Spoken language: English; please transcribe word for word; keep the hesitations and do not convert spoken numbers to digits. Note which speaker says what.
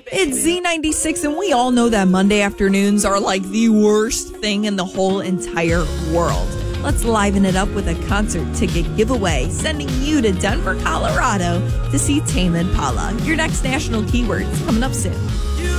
Speaker 1: It's Z ninety-six, and we all know that Monday afternoons are like the worst thing in the whole entire world. Let's liven it up with a concert ticket giveaway, sending you to Denver, Colorado to see Tame Impala. Your next national keywords coming up soon.